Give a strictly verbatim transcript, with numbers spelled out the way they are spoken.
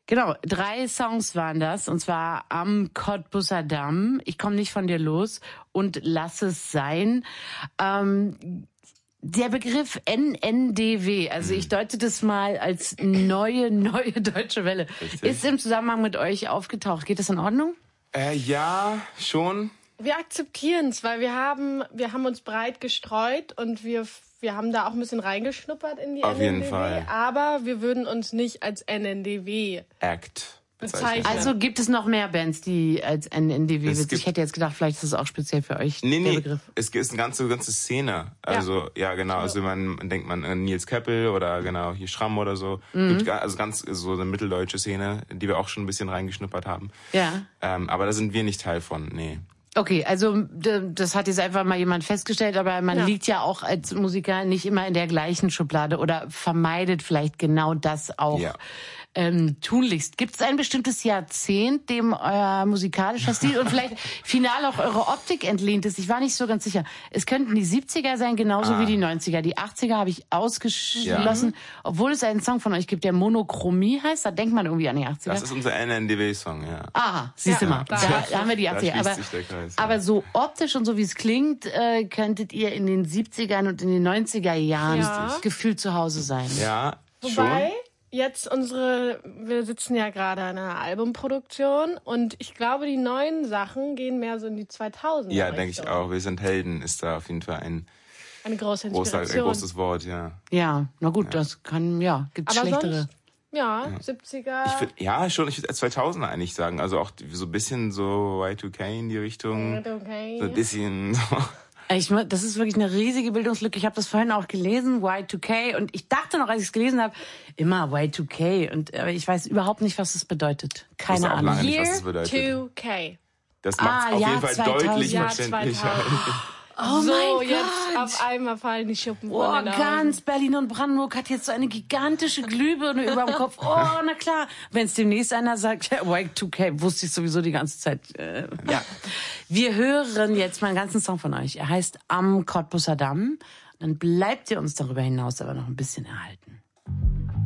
Genau, drei Songs waren das, und zwar Am Cottbusser Damm, Ich komm nicht von dir los und Lass es sein. Ähm, der Begriff N N D W, also ich deute das mal als neue, neue deutsche Welle, Richtig. Ist im Zusammenhang mit euch aufgetaucht. Geht das in Ordnung? Äh, ja, schon. Wir akzeptieren es, weil wir haben, wir haben uns breit gestreut und wir, wir haben da auch ein bisschen reingeschnuppert in die Auf N N D W. jeden Fall. Aber wir würden uns nicht als N N D W Act bezeichnen. Also gibt es noch mehr Bands, die als N N D W Es wird? Ich gibt- hätte jetzt gedacht, vielleicht ist es auch speziell für euch Nee, der nee, Begriff. es ist eine ganze, ganze Szene. Also, ja, genau, also man, man denkt man an Nils Keppel oder genau, hier Schramm oder so. Mhm. Gibt ga- also ganz so eine mitteldeutsche Szene, in die wir auch schon ein bisschen reingeschnuppert haben. Ja. Ähm, aber da sind wir nicht Teil von, nee. Okay, also d- das hat jetzt einfach mal jemand festgestellt, aber man Ja. liegt ja auch als Musiker nicht immer in der gleichen Schublade oder vermeidet vielleicht genau das auch Ja. ähm, tunlichst. Gibt es ein bestimmtes Jahrzehnt, dem euer musikalischer Stil und vielleicht final auch eure Optik entlehnt ist? Ich war nicht so ganz sicher. Es könnten die siebziger sein, genauso Ah. wie die neunziger. Die achtziger habe ich ausgeschlossen, obwohl es einen Song von euch gibt, der Monochromie heißt. Da denkt man irgendwie an die achtziger. Das ist unser N N D W-Song, ja. Aha, siehst du Ja, mal. da- Da, da haben wir die Da achtziger. schließt Aber, sich der Kreis, ja. aber so optisch und so wie es klingt, äh, könntet ihr in den siebzigern und in den neunziger Jahren Ja. gefühlt zu Hause sein. Ja, Wobei, schon. jetzt unsere, wir sitzen ja gerade an einer Albumproduktion und ich glaube, die neuen Sachen gehen mehr so in die zweitausender. Ja, denke ich Richtung. auch. Wir sind Helden ist da auf jeden Fall ein, Eine große großer, ein Inspiration. großes Wort, ja. Ja, na gut, das kann, ja, gibt's Aber schlechtere. sonst, ja, siebziger. Ich würd, ja, schon, ich würde zweitausender eigentlich sagen. Also auch so ein bisschen so Y zwei K in die Richtung. Okay. So ein bisschen so. Ich, das ist wirklich eine riesige Bildungslücke. Ich habe das vorhin auch gelesen, Y zwei K, und ich dachte noch, als ich es gelesen habe, immer Y zwei K, und aber ich weiß überhaupt nicht, was das bedeutet. Keine auch Ahnung. lange nicht, was Year das bedeutet. two K. Das macht Ah, auf Jahr jeden Fall zweitausend. deutlich Jahr verständlicher. zweitausend. Oh so, mein jetzt Gott! auf einmal fallen die Schuppen Oh, von den Augen. ganz Berlin und Brandenburg hat jetzt so eine gigantische Glühbirne über dem Kopf. Oh, na klar. Wenn es demnächst einer sagt, ja, Y zwei K, wusste ich sowieso die ganze Zeit. Äh, ja. Wir hören jetzt mal einen ganzen Song von euch. Er heißt Am Cottbusser Damm. Dann bleibt ihr uns darüber hinaus aber noch ein bisschen erhalten.